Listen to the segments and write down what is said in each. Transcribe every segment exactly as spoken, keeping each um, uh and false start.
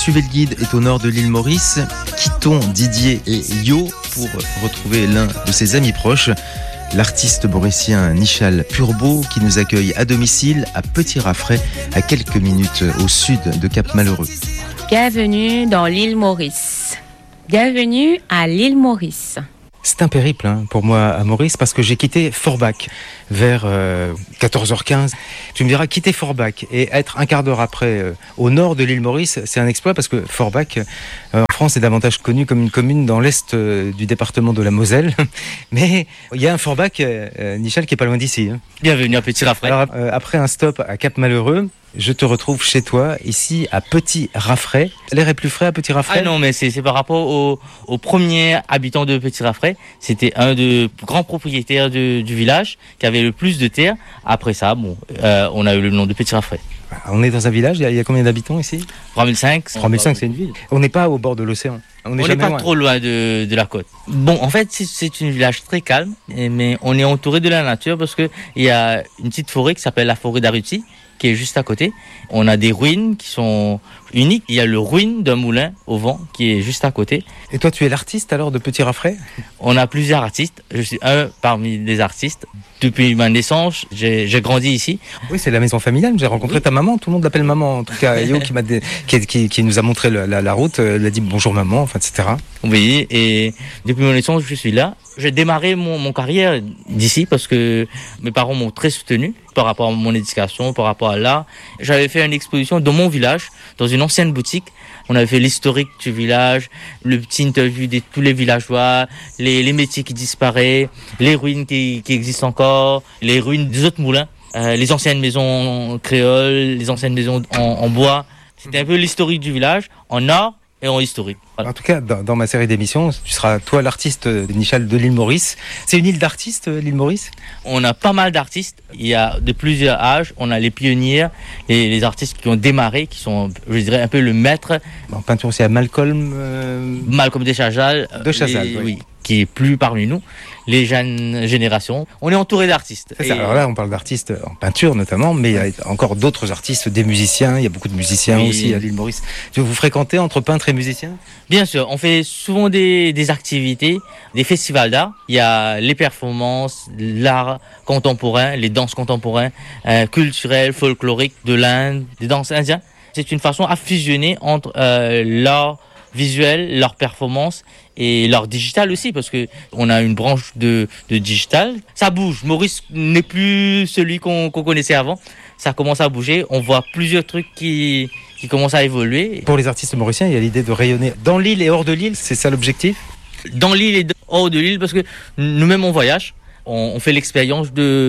Suivez le guide est au nord de l'île Maurice. Quittons Didier et Yo pour retrouver l'un de ses amis proches, l'artiste mauricien Nichal Purbeau, qui nous accueille à domicile à Petit-Raffray, à quelques minutes au sud de Cap-Malheureux. Bienvenue dans l'île Maurice. Bienvenue à l'île Maurice. C'est un périple hein, pour moi à Maurice parce que j'ai quitté Forbach vers euh, quatorze heures quinze. Tu me diras, quitter Forbach et être un quart d'heure après euh, au nord de l'île Maurice, c'est un exploit parce que Forbach euh, en France est davantage connu comme une commune dans l'est euh, du département de la Moselle. Mais il y a un Forbach, euh, Nichal, qui est pas loin d'ici. Hein. Bienvenue à Petit-Raffray. Alors euh, après un stop à Cap-Malheureux, je te retrouve chez toi, ici à Petit-Raffray. L'air est plus frais à Petit-Raffray ? Ah non, mais c'est, c'est par rapport au, au premier habitant de Petit-Raffray. C'était un des grands propriétaires de, du village qui avait le plus de terre. Après ça, bon, euh, on a eu le nom de Petit-Raffray. On est dans un village, il y a, il y a combien d'habitants ici ? trois mille cinq. trois mille cinq, c'est une ville. On n'est pas au bord de l'océan. On n'est pas loin. Trop loin de, de la côte. Bon, en fait, c'est, c'est un village très calme, mais on est entouré de la nature parce qu'il y a une petite forêt qui s'appelle la forêt d'Arutsi, qui est juste à côté. On a des ruines qui sont uniques. Il y a le ruine d'un moulin au vent qui est juste à côté. Et toi, tu es l'artiste alors de Petit-Raffray ? On a plusieurs artistes. Je suis un parmi les artistes. Depuis ma naissance, j'ai, j'ai grandi ici. Oui, c'est la maison familiale. J'ai rencontré oui. ta maman. Tout le monde l'appelle maman. En tout cas, Yo qui, m'a dé... qui, qui, qui nous a montré la, la, la route, elle a dit bonjour maman, enfin, et cetera. Oui, et depuis mon naissance, je suis là. J'ai démarré mon, mon carrière d'ici parce que mes parents m'ont très soutenu par rapport à mon éducation, par rapport à l'art. J'avais fait une exposition dans mon village, dans une ancienne boutique. On avait fait l'historique du village, le petit interview de tous les villageois, les, les métiers qui disparaissent, les ruines qui, qui existent encore, les ruines des autres moulins, euh, les anciennes maisons créoles, les anciennes maisons en, en bois. C'était un peu l'historique du village, en art et en historique. Voilà. En tout cas, dans, dans ma série d'émissions, tu seras toi l'artiste de Nichal de l'île Maurice. C'est une île d'artistes, l'île Maurice ? On a pas mal d'artistes. Il y a de plusieurs âges. On a les pionniers, les, les artistes qui ont démarré, qui sont, je dirais, un peu le maître. En peinture aussi à Malcolm. Euh... Malcolm de Chazal. De Chazal, les, oui. oui. Qui est plus parmi nous, les jeunes générations. On est entouré d'artistes. C'est ça. Alors là, on parle d'artistes en peinture notamment, mais il y a encore d'autres artistes, des musiciens. Il y a beaucoup de musiciens oui. aussi à l'île Maurice. Vous fréquentez entre peintres et musiciens ? Bien sûr, on fait souvent des, des activités, des festivals d'art. Il y a les performances, l'art contemporain, les danses contemporaines, euh, culturelles, folkloriques de l'Inde, des danses indiennes. C'est une façon à fusionner entre euh, l'art visuel, leur performance et leur digital aussi, parce que on a une branche de, de digital. Ça bouge. Maurice n'est plus celui qu'on, qu'on connaissait avant. Ça commence à bouger. On voit plusieurs trucs qui, qui commencent à évoluer. Pour les artistes mauriciens, il y a l'idée de rayonner dans l'île et hors de l'île. C'est ça l'objectif ? Dans l'île et hors de l'île, parce que nous-mêmes on voyage. On, on fait l'expérience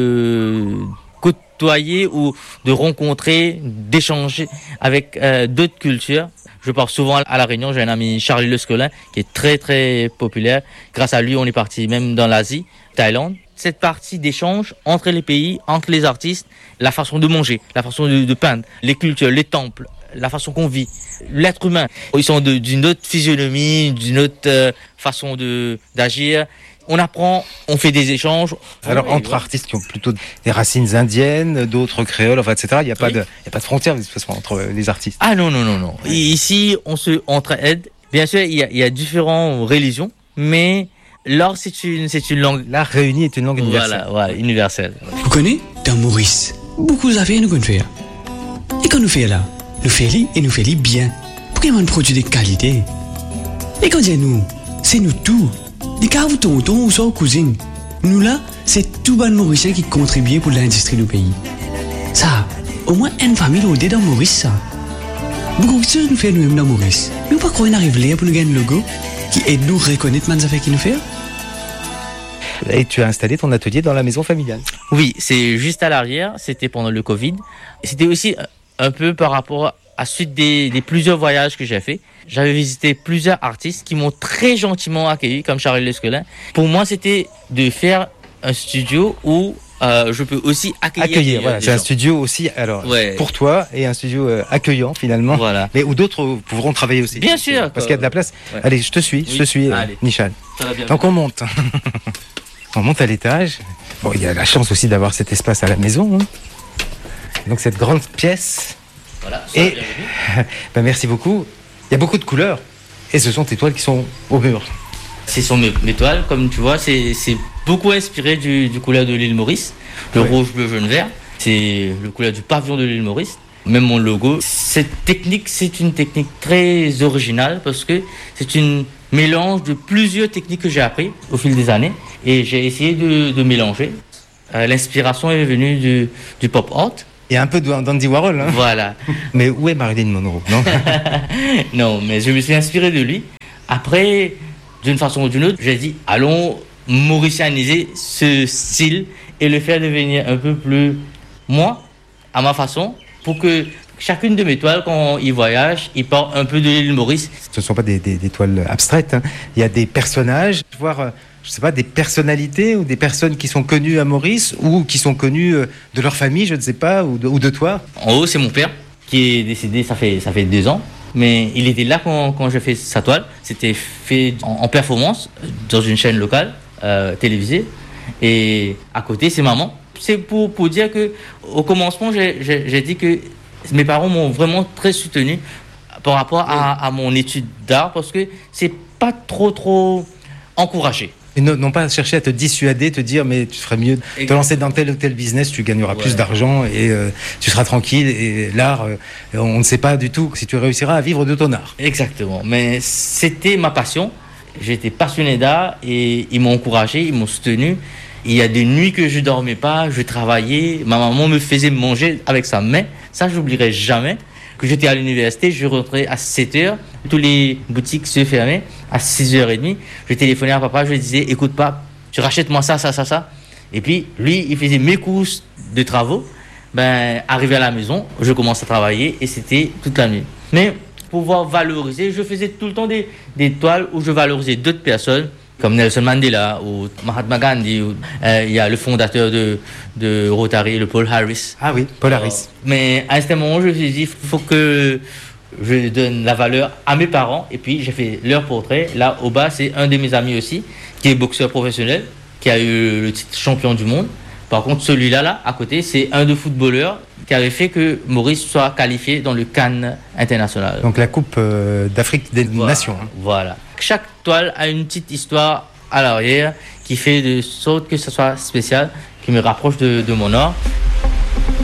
de côtoyer ou de rencontrer, d'échanger avec euh, d'autres cultures. Je pars souvent à La Réunion, j'ai un ami Charlie Lescolin qui est très très populaire. Grâce à lui, on est parti même dans l'Asie, Thaïlande. Cette partie d'échange entre les pays, entre les artistes, la façon de manger, la façon de, de peindre, les cultures, les temples, la façon qu'on vit, l'être humain. Ils sont de, d'une autre physionomie, d'une autre euh, façon de, d'agir. On apprend, on fait des échanges. Alors, entre ouais. artistes qui ont plutôt des racines indiennes, d'autres créoles, enfin, et cetera, il n'y a, oui. a pas de frontière, de toute façon, entre les artistes. Ah non, non, non, non. Ouais. Ici, on se entraide. Bien sûr, il y a, il y a différentes religions, mais l'art, c'est une, c'est une langue. L'art réuni est une langue universelle. Voilà, voilà, universelle. Vous connaissez, dans Maurice, beaucoup d'affaires nous connaissons faire. Et quand nous faisons là, nous faisons et nous faisons bien. Pour qu'il y ait un produit de qualité. Et quand dit nous, c'est nous tout. Des cas où tonton ou soit cousine. Nous là, c'est tout ban Mauricien qui contribue pour l'industrie du pays. Ça, au moins une famille au dans Maurice, ça. Beaucoup de choses nous fait nous-mêmes dans Maurice. Nous pas croire qu'on arrive là pour nous gagner un logo qui aide nous à reconnaître les affaires qui nous fait. Et tu as installé ton atelier dans la maison familiale. Oui, c'est juste à l'arrière. C'était pendant le Covid. C'était aussi un peu par rapport à suite des, des plusieurs voyages que j'ai fait. J'avais visité plusieurs artistes qui m'ont très gentiment accueilli, comme Charlie Lescolin. Pour moi, c'était de faire un studio où euh, je peux aussi accueillir. Accueillir, des, voilà. des c'est gens. un studio aussi, alors ouais. pour toi, et un studio euh, accueillant finalement. Voilà. Mais où d'autres pourront travailler aussi. Bien sûr. Parce quoi. Qu'il y a de la place. Ouais. Allez, je te suis, oui. je te suis, euh, Nichal. Donc on monte. On monte à l'étage. Bon, il y a la chance aussi d'avoir cet espace à la maison. Hein. Donc cette grande pièce. Voilà. Et ben, merci beaucoup. Il y a beaucoup de couleurs et ce sont tes toiles qui sont au mur. Ce sont mes, mes toiles, comme tu vois, c'est, c'est beaucoup inspiré du, du couleur de l'île Maurice. Le oui. rouge, bleu, jaune, vert. C'est le couleur du pavillon de l'île Maurice. Même mon logo. Cette technique, c'est une technique très originale parce que c'est une mélange de plusieurs techniques que j'ai appris au fil des années et j'ai essayé de, de mélanger. Euh, l'inspiration est venue du, du pop art. Et un peu d'Andy Warhol. Hein. Voilà. Mais où est Marilyn Monroe? Non, non, mais je me suis inspiré de lui. Après, d'une façon ou d'une autre, j'ai dit, allons mauricianiser ce style et le faire devenir un peu plus moi, à ma façon, pour que chacune de mes toiles, quand ils voyagent, ils partent un peu de l'île Maurice. Ce ne sont pas des, des, des toiles abstraites. Hein. Il y a des personnages, voire, je sais pas, des personnalités ou des personnes qui sont connues à Maurice ou qui sont connues de leur famille, je ne sais pas, ou de, ou de toi. En haut, c'est mon père qui est décédé, ça fait, ça fait deux ans. Mais il était là quand, quand j'ai fait sa toile. C'était fait en, en performance dans une chaîne locale euh, télévisée. Et à côté, c'est maman. C'est pour, pour dire qu'au commencement, j'ai, j'ai, j'ai dit que mes parents m'ont vraiment très soutenu par rapport à, à mon étude d'art parce que c'est pas trop, trop encouragé. Ils n'ont pas cherché à te dissuader, te dire mais tu ferais mieux de te lancer dans tel ou tel business, tu gagneras ouais. plus d'argent et euh, tu seras tranquille. Et l'art, euh, on ne sait pas du tout si tu réussiras à vivre de ton art. Exactement, mais c'était ma passion. J'étais passionné d'art et ils m'ont encouragé, ils m'ont soutenu. Il y a des nuits que je ne dormais pas, je travaillais. Ma maman me faisait manger avec sa main. Ça, je n'oublierai jamais. Que j'étais à l'université, je rentrais à sept heures. Toutes les boutiques se fermaient à six heures trente. Je téléphonais à papa, je lui disais, écoute pas, tu rachètes-moi ça, ça, ça, ça. Et puis, lui, il faisait mes courses de travaux. Ben, arrivé à la maison, je commençais à travailler et c'était toute la nuit. Mais pour pouvoir valoriser, je faisais tout le temps des, des toiles où je valorisais d'autres personnes. Comme Nelson Mandela ou Mahatma Gandhi, il euh, y a le fondateur de, de Rotary, le Paul Harris. Ah oui, Paul Harris. Euh, mais à ce moment, je me suis dit, il faut que je donne la valeur à mes parents. Et puis, j'ai fait leur portrait. Là, au bas, c'est un de mes amis aussi, qui est boxeur professionnel, qui a eu le titre champion du monde. Par contre, celui-là, là, à côté, c'est un de footballeurs qui avait fait que Maurice soit qualifié dans le CAN international. Donc la Coupe euh, d'Afrique des voilà, Nations. Hein. Voilà. Chaque toile a une petite histoire à l'arrière qui fait de sorte que ce soit spécial, qui me rapproche de, de mon art.